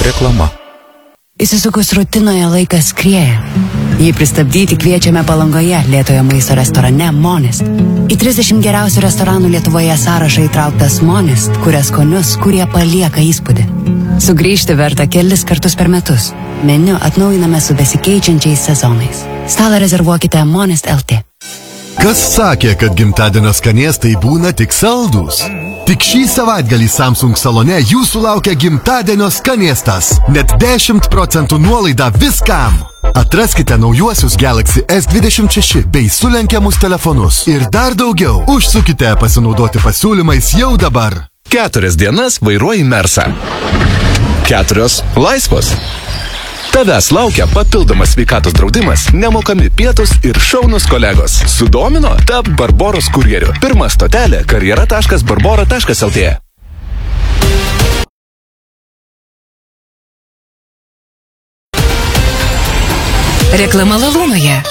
Reklama. Įsisukus rutinoje laikas skrieja. Jį pristabdyti kviečiame Palangoje lėtojo maisto restorane Monist. Į 30 geriausių restoranų Lietuvoje sąrašą įtrauktas Monist, kuria skonius, kurie palieka įspūdį. Sugrįžti verta kelis kartus per metus. Meniu atnaujiname su besikeičiančiais sezonais. Stalą rezervuokite Monist LT. Kas sakė, kad gimtadienio skanėstai būna tik saldūs? Tik šį savaitgalį Samsung salone jūsų laukia gimtadienio skanėstas. Net 10% nuolaida viskam. Atraskite naujuosius Galaxy S26 bei sulenkiamus telefonus. Ir dar daugiau. Užsukite pasinaudoti pasiūlymais jau dabar. 4 dienas vairuoji Mersą. 4 laisvos. Tavęs laukia papildomas sveikatos draudimas, nemokami pietus ir šaunus kolegos. Sudomino? Tap Barboros kurjeriu. Pirma stotelė karjera.barbora.lt. Reklama Lalūnoje.